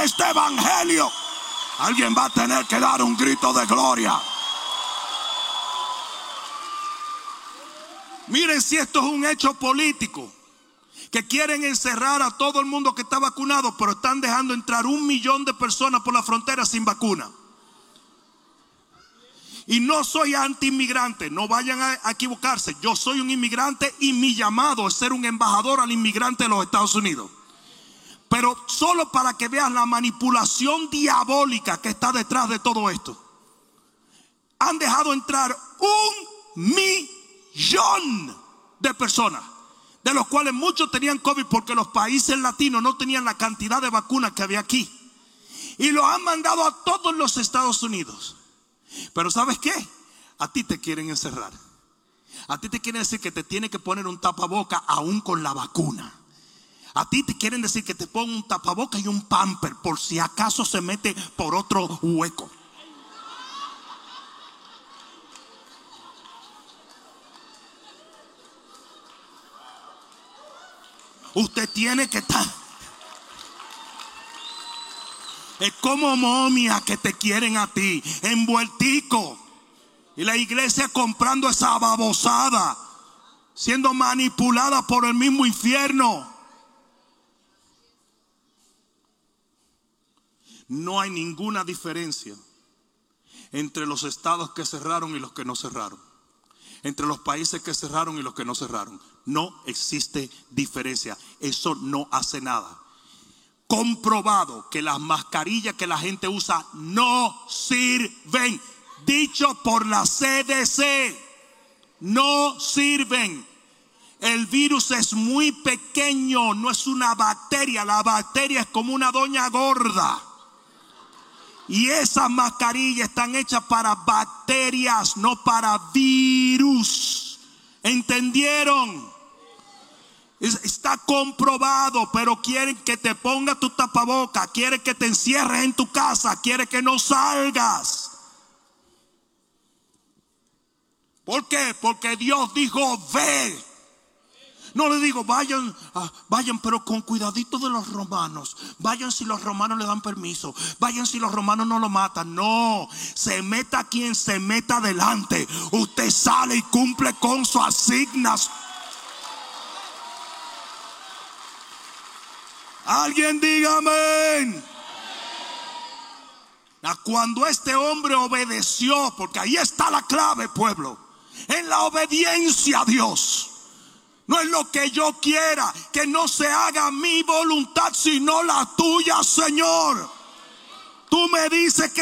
este evangelio, alguien va a tener que dar un grito de gloria. Miren si esto es un hecho político, que quieren encerrar a todo el mundo que está vacunado, pero están dejando entrar 1 millón de personas por la frontera sin vacuna. Y no soy anti-inmigrante, no vayan a equivocarse. Yo soy un inmigrante y mi llamado es ser un embajador al inmigrante de los Estados Unidos. Pero solo para que vean la manipulación diabólica que está detrás de todo esto. Han dejado entrar 1 millón de personas, de los cuales muchos tenían COVID porque los países latinos no tenían la cantidad de vacunas que había aquí. Y lo han mandado a todos los Estados Unidos. Pero ¿sabes qué? A ti te quieren encerrar. A ti te quieren decir que te tiene que poner un tapaboca aún con la vacuna. A ti te quieren decir que te ponga un tapaboca y un pamper por si acaso se mete por otro hueco. Usted tiene que estar. Es como momia que te quieren a ti, envueltico. Y la iglesia comprando esa babosada, siendo manipulada por el mismo infierno. No hay ninguna diferencia entre los estados que cerraron y los que no cerraron. Entre los países que cerraron y los que no cerraron. No existe diferencia. Eso no hace nada. Comprobado que las mascarillas que la gente usa no sirven. Dicho por la CDC, no sirven. El virus es muy pequeño, no es una bacteria. La bacteria es como una doña gorda. Y esas mascarillas están hechas para bacterias, no para virus. ¿Entendieron? Está comprobado, pero quieren que te pongas tu tapaboca, quieren que te encierres en tu casa, quieren que no salgas. ¿Por qué? Porque Dios dijo, ve. No le digo, vayan, pero con cuidadito de los romanos. Vayan si los romanos le dan permiso. Vayan si los romanos no lo matan. No, se meta quien se meta adelante. Usted sale y cumple con su asignación. Alguien diga amén. Cuando este hombre obedeció, porque ahí está la clave, pueblo, en la obediencia a Dios. No es lo que yo quiera, que no se haga mi voluntad, sino la tuya, Señor. Tú me dices que